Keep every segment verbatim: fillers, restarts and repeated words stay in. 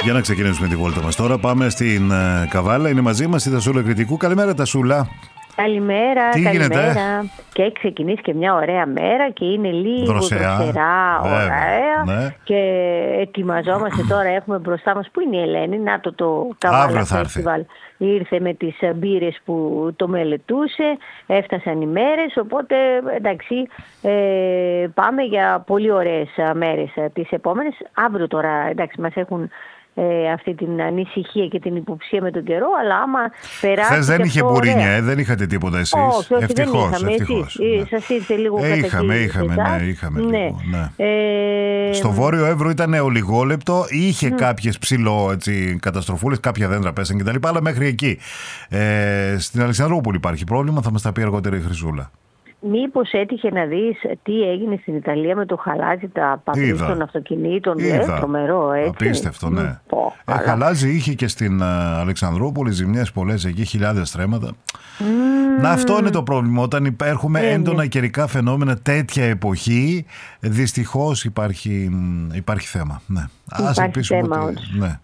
Για να ξεκινήσουμε τη βόλτα μας τώρα, πάμε στην uh, Καβάλα. Είναι μαζί μας η Τασούλα Κρητικού. Καλημέρα, Τασούλα. Καλημέρα, Τι καλημέρα. γίνεται? Και έχει ξεκινήσει και μια ωραία μέρα και είναι λίγο δροσερά, δροσερά ωραία. Ναι. Και ετοιμαζόμαστε τώρα, έχουμε μπροστά μας. Πού είναι η Ελένη? Να το το Καβάλα Festival. Ήρθε με τις μπύρες που το μελετούσε, έφτασαν οι μέρες, οπότε εντάξει, ε, πάμε για πολύ ωραίες μέρες τις επόμενες. Αύριο τώρα, εντάξει, μας έχουν Ε, αυτή την ανησυχία και την υποψία με τον καιρό, αλλά άμα περάσει. Χθες δεν είχε μπουρίνια, ε, δεν είχατε τίποτα εσείς? Όχι, όχι, ευτυχώς, δεν είχαμε. ευτυχώς, Εσείς, ναι. σας ήρθε λίγο ε, κατακίνηση. Είχαμε, είχαμε, ναι, είχαμε ναι. λίγο, ναι. Ε, Στο Βόρειο Εύρο ήταν ολιγόλεπτο, είχε mm. κάποιες ψηλό έτσι, καταστροφούλες, κάποια δέντρα πέσαν κτλ. Αλλά μέχρι εκεί. Ε, στην Αλεξανδρούπολη υπάρχει πρόβλημα, θα μας τα πει αργότερα η Χρυσούλα. Μήπως έτυχε να δεις τι έγινε στην Ιταλία με το χαλάζι, τα πατρί των αυτοκινήτων? Είδα. Τρομερό, έτσι. Απίστευτο, ναι. Πω, ε, χαλάζι είχε και στην uh, Αλεξανδρούπολη, ζημιές πολλές εκεί, χιλιάδες στρέμματα. Mm. Να, αυτό είναι το πρόβλημα. Όταν υπάρχουμε mm. έντονα καιρικά φαινόμενα τέτοια εποχή, δυστυχώς υπάρχει, υπάρχει θέμα. Ναι. Ας ελπίσουμε ότι... Ναι.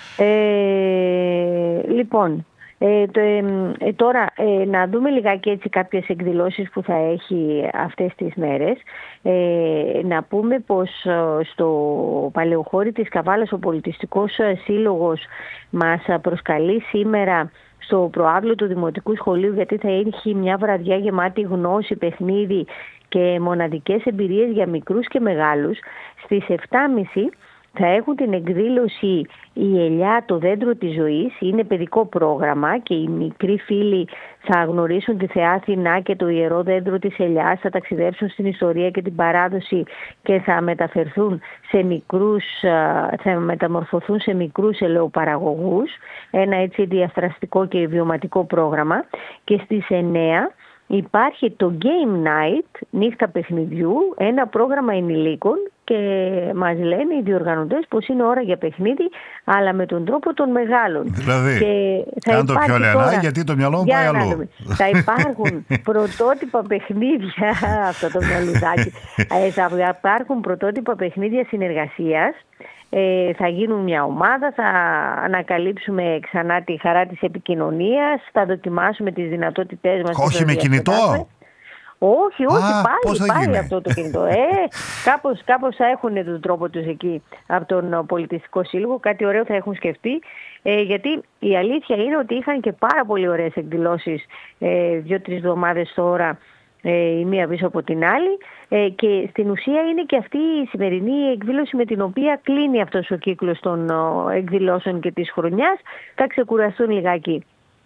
Ε, λοιπόν... Ε, το, ε, ε, τώρα ε, να δούμε λιγάκι έτσι κάποιες εκδηλώσεις που θα έχει αυτές τις μέρες. Ε, να πούμε πως στο Παλαιοχώρι της Καβάλας ο Πολιτιστικός Σύλλογος μας προσκαλεί σήμερα στο προάβλιο του Δημοτικού Σχολείου, γιατί θα έχει μια βραδιά γεμάτη γνώση, παιχνίδι και μοναδικές εμπειρίες για μικρούς και μεγάλους. Στις επτά και μισή θα έχουν την εκδήλωση «Η ελιά, το δέντρο της ζωής». Είναι παιδικό πρόγραμμα και οι μικροί φίλοι θα γνωρίσουν τη Θεά Αθηνά και το ιερό δέντρο της ελιάς, θα ταξιδέψουν στην ιστορία και την παράδοση και θα μεταφερθούν σε μικρούς, θα μεταμορφωθούν σε μικρούς ελαιοπαραγωγούς. Ένα έτσι διαφραστικό και βιωματικό πρόγραμμα. Και στις εννέα υπάρχει το Game Night, νύχτα παιχνιδιού, ένα πρόγραμμα ενηλίκων, και μας λένε οι διοργανωτές πως είναι ώρα για παιχνίδι, αλλά με τον τρόπο των μεγάλων. Δηλαδή, κάνε το πιο λιανά, γιατί το μυαλό μου πάει αλλού. Θα υπάρχουν πρωτότυπα παιχνίδια, αυτό το μυαλουδάκι, θα υπάρχουν πρωτότυπα παιχνίδια συνεργασίας. Ε, θα γίνουν μια ομάδα, θα ανακαλύψουμε ξανά τη χαρά της επικοινωνίας, θα δοκιμάσουμε τις δυνατότητές μας. Όχι με κινητό? Όχι, όχι, Α, πάλι, πάλι αυτό το κινητό. Ε, κάπως, κάπως θα έχουν τον τρόπο τους εκεί από τον Πολιτιστικό Σύλλογο, κάτι ωραίο θα έχουν σκεφτεί, ε, γιατί η αλήθεια είναι ότι είχαν και πάρα πολύ ωραίες εκδηλώσεις ε, δύο-τρεις εβδομάδες τώρα, ε, η μία πίσω από την άλλη, ε, και στην ουσία είναι και αυτή η σημερινή εκδήλωση με την οποία κλείνει αυτός ο κύκλος των ο, εκδηλώσεων και της χρονιάς. Θα ξεκουραστούν λιγάκι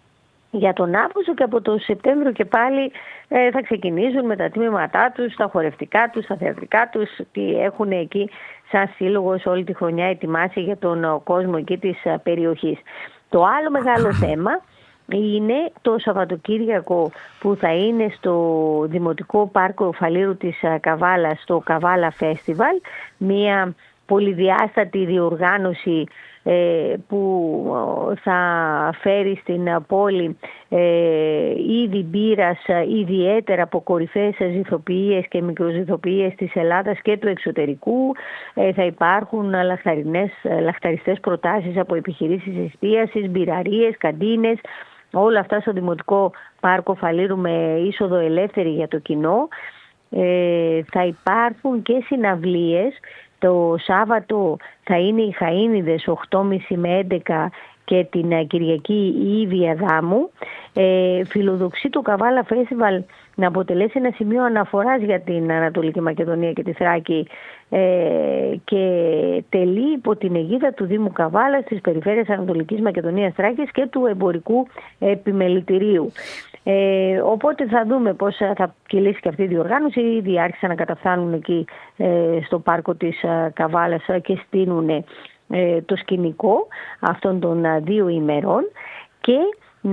για τον Αύγουστο και από τον Σεπτέμβριο και πάλι ε, θα ξεκινήσουν με τα τμήματά τους, τα χορευτικά τους, τα θεατρικά τους, τι έχουν εκεί σαν σύλλογος όλη τη χρονιά ετοιμάσει για τον ο, κόσμο εκεί της α, περιοχής. Το άλλο μεγάλο θέμα είναι το Σαββατοκύριακο που θα είναι στο Δημοτικό Πάρκο Φαλήρου της α, Καβάλας, στο Καβάλα Festival, μια πολυδιάστατη διοργάνωση που θα φέρει στην πόλη είδη μπύρας ιδιαίτερα από κορυφαίες ζυθοποιίες και μικροζυθοποιίες της Ελλάδας και του εξωτερικού. Θα υπάρχουν λαχταριστές προτάσεις από επιχειρήσεις εστίασης, μπυραρίες, καντίνες, όλα αυτά στο Δημοτικό Πάρκο Φαλήρου με είσοδο ελεύθερη για το κοινό. Θα υπάρχουν και συναυλίες. Το Σάββατο θα είναι οι Χαΐνιδες οκτώ και μισή με έντεκα και την Κυριακή η Ήβια Δάμου. Ε, φιλοδοξεί το Καβάλα Festival να αποτελέσει ένα σημείο αναφοράς για την Ανατολική Μακεδονία και τη Θράκη ε, και τελεί υπό την αιγίδα του Δήμου Καβάλας της Περιφέρειας Ανατολικής Μακεδονίας Θράκης και του Εμπορικού Επιμελητηρίου. Ε, οπότε θα δούμε πώς θα κυλήσει και αυτή η διοργάνωση. Ήδη άρχισαν να καταφθάνουν εκεί ε, στο πάρκο της ε, Καβάλας και στείνουν ε, το σκηνικό αυτών των ε, δύο ημερών. Και